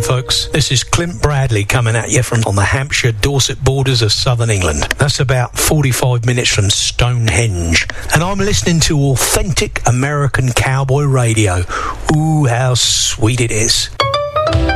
folks. This is Clint Bradley coming at you from on the Hampshire-Dorset borders of southern England. That's about 45 minutes from Stonehenge. And I'm listening to authentic American cowboy radio. Ooh, how sweet it is.